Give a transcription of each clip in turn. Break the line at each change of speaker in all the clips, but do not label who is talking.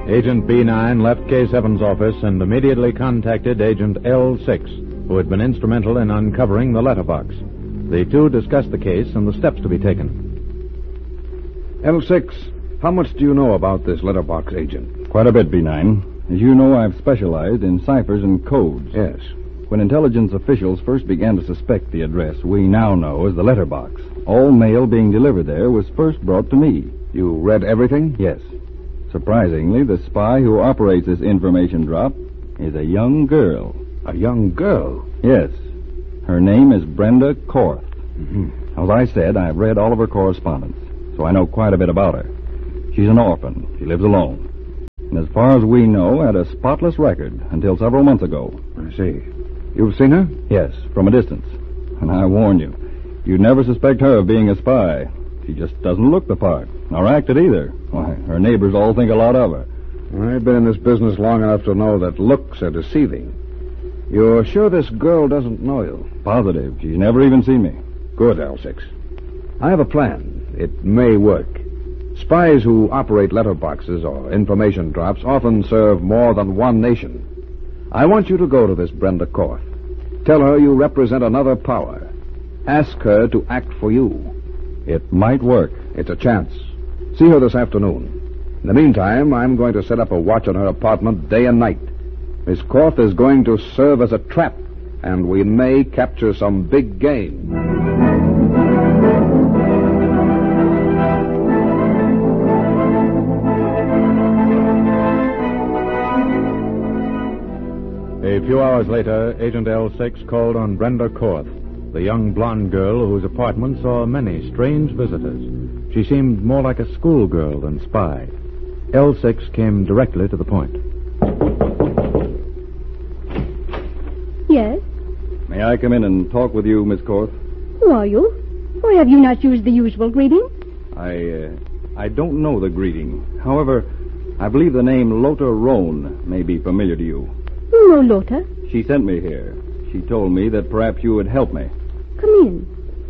Agent B9 left K7's office and immediately contacted Agent L6, who had been instrumental in uncovering the letterbox. The two discussed the case and the steps to be taken.
L6, how much do you know about this letterbox agent?
Quite a bit, B9. As you know, I've specialized in ciphers and codes.
Yes.
When intelligence officials first began to suspect the address we now know as the letterbox, all mail being delivered there was first brought to me.
You read everything?
Yes. Surprisingly, the spy who operates this information drop is a young girl.
A young girl?
Yes. Her name is Brenda Korth.
Mm-hmm.
As I said, I've read all of her correspondence, so I know quite a bit about her. She's an orphan. She lives alone. And as far as we know, had a spotless record until several months ago.
I see. You've seen her?
Yes, from a distance. And I warn you, you'd never suspect her of being a spy. She just doesn't look the part, nor act it either. Why, her neighbors all think a lot of her.
I've been in this business long enough to know that looks are deceiving. You're sure this girl doesn't know you?
Positive. She's never even seen me.
Good, L6. I have a plan. It may work. Spies who operate letterboxes or information drops often serve more than one nation. I want you to go to this Brenda Korth. Tell her you represent another power. Ask her to act for you.
It might work.
It's a chance. See her this afternoon. In the meantime, I'm going to set up a watch on her apartment day and night. Miss Korth is going to serve as a trap, and we may capture some big game.
A few hours later, Agent L6 called on Brenda Korth, the young blonde girl whose apartment saw many strange visitors. She seemed more like a schoolgirl than spy. L6 came directly to the point.
Yes?
May I come in and talk with you, Miss Korth?
Who are you? Why have you not used the usual greeting?
I don't know the greeting. However, I believe the name Lothar Rohn may be familiar to you.
You know Lothar.
She sent me here. She told me that perhaps you would help me.
Come in.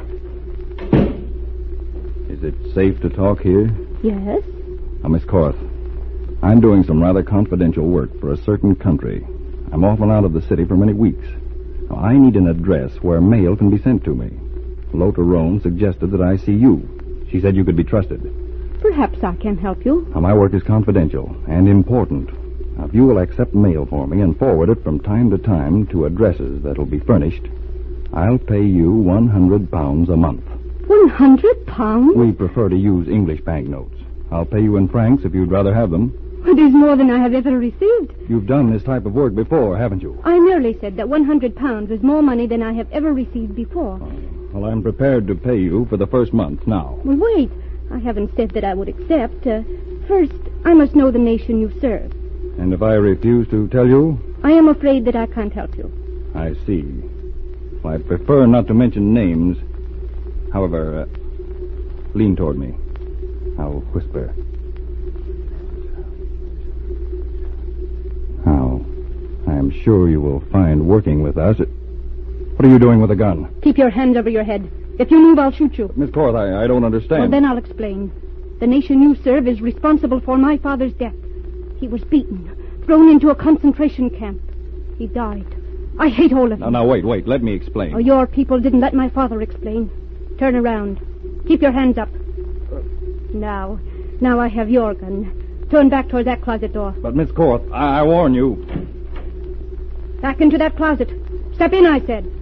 Is it safe to talk here?
Yes?
Now, Miss Korth, I'm doing some rather confidential work for a certain country. I'm often out of the city for many weeks. Now, I need an address where mail can be sent to me. Lothar Rohn suggested that I see you. She said you could be trusted.
Perhaps I can help you.
Now, my work is confidential and important. Now, if you will accept mail for me and forward it from time to time to addresses that'll be furnished, I'll pay you £100 a month.
£100?
We prefer to use English banknotes. I'll pay you in francs if you'd rather have them.
It is more than I have ever received.
You've done this type of work before, haven't you?
I merely said that £100 was more money than I have ever received before.
Well, I'm prepared to pay you for the first month now.
Well, wait. I haven't said that I would accept. First, I must know the nation you serve.
And if I refuse to tell you?
I am afraid that I can't help you.
I see. Well, I prefer not to mention names. However, lean toward me. I'll whisper. Now, I'm sure you will find working with us. What are you doing with a gun?
Keep your hands over your head. If you move, I'll shoot you.
Miss Korth, I don't understand.
Well, then I'll explain. The nation you serve is responsible for my father's death. He was beaten, thrown into a concentration camp. He died. I hate all of you.
Now, wait. Let me explain.
Oh, your people didn't let my father explain. Turn around. Keep your hands up. Now I have your gun. Turn back toward that closet door.
But, Miss Korth, I warn you.
Back into that closet. Step in, I said.